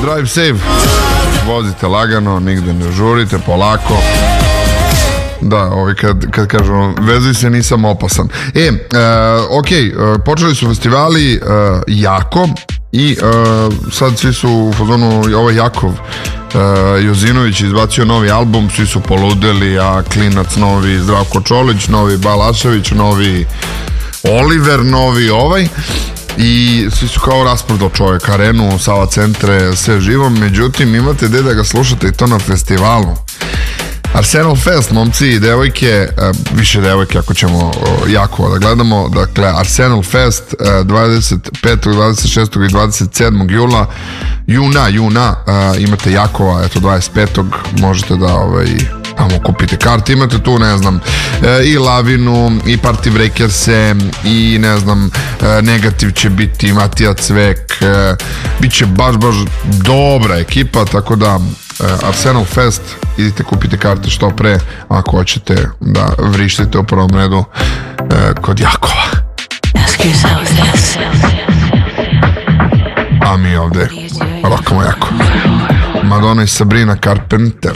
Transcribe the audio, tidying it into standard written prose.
Drive safe. Vozite lagano, nigde ne žurite, polako. Da, kad kažu vezuj se, nisam opasan. Ok, počeli su festivali jako i sad svi su u fazonu, ovaj Jakov Jozinović izbacio novi album, svi su poludeli, a klinac novi Zdravko Čolić, novi Balašević, novi Oliver, novi i svi su kao rasprodao čovjek arenu, Sava centre, sve živo. Međutim, imate gde da ga slušate i to na festivalu. Arsenal Fest, momci i devojke, više devojke ako ćemo jako da gledamo. Dakle, Arsenal Fest 25., 26. i 27. juna imate Jakova, eto 25. možete da tamo kupite karte, imate tu, ne znam, i Lavinu, i Party Breakers-e, i ne znam, Negativ će biti, Matija Cvek, bit će baš dobra ekipa, tako da Arsenal Fest, idite kupite karte što pre ako hoćete da vrištite u prvom redu kod Jakova. A mi ovde rokamo jako. Madonna i Sabrina Carpenter.